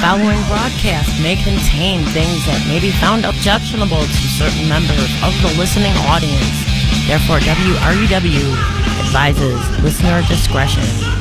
following broadcast may contain things that may be found objectionable to certain members of the listening audience. Therefore, WRUW advises listener discretion.